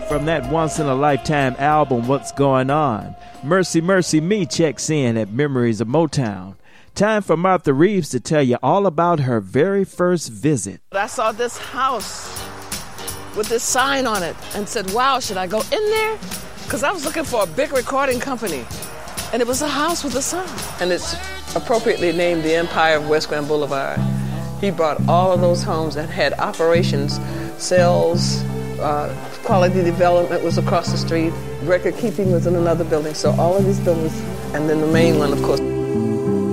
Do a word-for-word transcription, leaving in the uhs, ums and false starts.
From that once-in-a-lifetime album, What's Going On, Mercy Mercy Me checks in at Memories of Motown. Time for Martha Reeves to tell you all about her very first visit. I saw this house with this sign on it and said, wow, should I go in there? Because I was looking for a big recording company. And it was a house with a sign. And it's appropriately named the Empire of West Grand Boulevard. He brought all of those homes that had operations, sales, uh, quality development was across the street, record keeping was in another building. So all of these buildings, and then the main one, of course.